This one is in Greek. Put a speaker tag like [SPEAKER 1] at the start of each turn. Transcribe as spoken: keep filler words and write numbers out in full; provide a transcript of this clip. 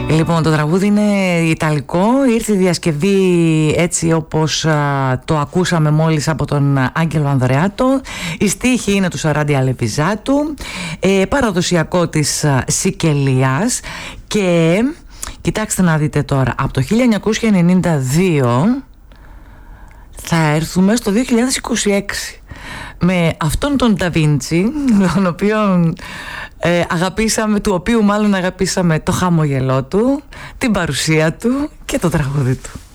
[SPEAKER 1] Λοιπόν, το τραγούδι είναι ιταλικό, ήρθε η διασκευή έτσι όπως α, το ακούσαμε μόλις από τον Άγγελο Ανδρεάτο. Η στίχη είναι του Σαράντι Αλεβιζάτου, ε, παραδοσιακό της α, Σικελίας. Και κοιτάξτε να δείτε τώρα, από το χίλια εννιακόσια ενενήντα δύο θα έρθουμε στο δύο χιλιάδες είκοσι έξι με αυτόν τον Νταβίντσι, τον οποίο ε, αγαπήσαμε, του οποίου μάλλον αγαπήσαμε το χαμόγελό του, την παρουσία του και το τραγούδι του.